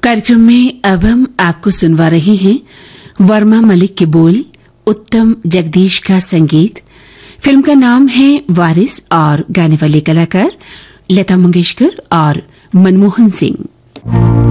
कार्यक्रम में अब हम आपको सुनवा रहे हैं वर्मा मलिक के बोल, उत्तम जगदीश का संगीत। फिल्म का नाम है वारिस और गाने वाले कलाकार लता मंगेशकर और मनमोहन सिंह।